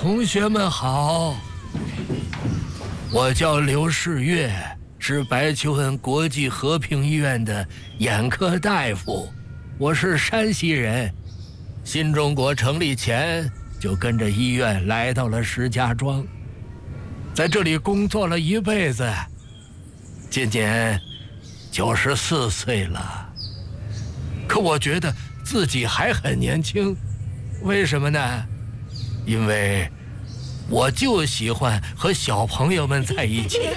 同学们好，我叫刘世月，是白求恩国际和平医院的眼科大夫。我是山西人，新中国成立前就跟着医院来到了石家庄，在这里工作了一辈子，今年94岁了。可我觉得自己还很年轻，为什么呢？因为我就喜欢和小朋友们在一起。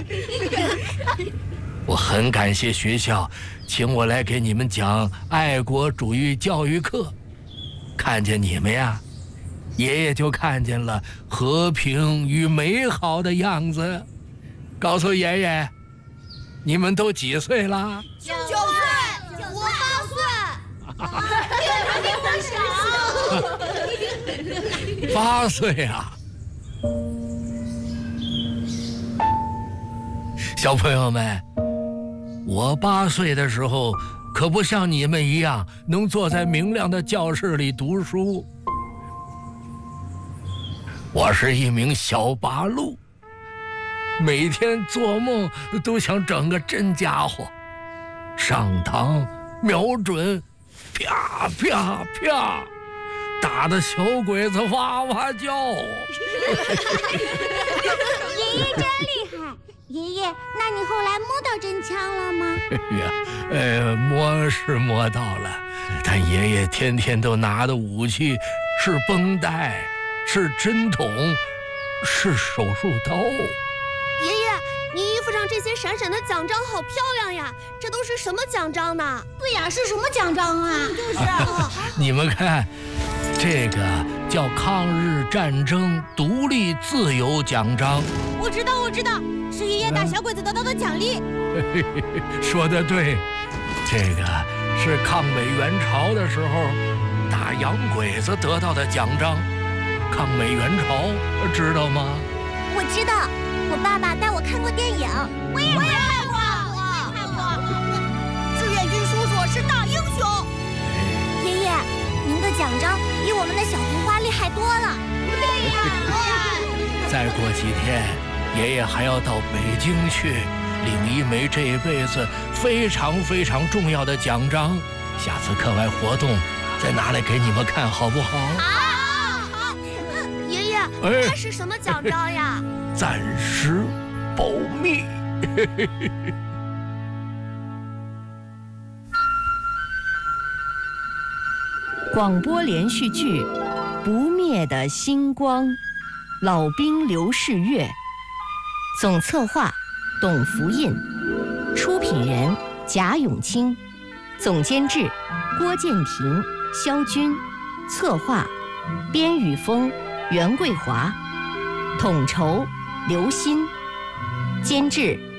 我很感谢学校请我来给你们讲爱国主义教育课，看见你们呀，爷爷就看见了和平与美好的样子。告诉爷爷，你们都几岁了 ？9岁，我8岁。 8岁啊！小朋友们，我8岁的时候可不像你们一样能坐在明亮的教室里读书。我是一名小八路，每天做梦都想整个真家伙，上膛瞄准，啪啪啪，打得小鬼子哇哇叫。 爷爷真厉害！爷爷，那你后来摸到真枪了吗？ 摸是摸到了，但爷爷天天都拿的武器是绷带，是针筒，是手术刀。 爷爷，你衣服上这些闪闪的奖章好漂亮呀，这都是什么奖章呢？ 对呀，是什么奖章啊？ 就是。 你们看，这个叫抗日战争独立自由奖章。 我知道，是爷爷打小鬼子得到的奖励。 说得对，这个是抗美援朝的时候打洋鬼子得到的奖章。抗美援朝知道吗？ 我知道，我爸爸带我看过电影。我也看过。 志愿军叔叔是大英雄。 爷爷，您的奖章比我们的小红花厉害多了。对呀。 再过几天，爷爷还要到北京去领一枚这一辈子非常非常重要的奖章。下次课外活动再拿来给你们看，好不好？ 好。爷爷，那是什么奖章呀？ 暂时保密。 广播连续剧《不灭的星光》，老兵刘世月，总策划董福印，出品人贾永清，总监制郭建廷、肖军，策划边宇峰、袁桂华，统筹刘鑫，监制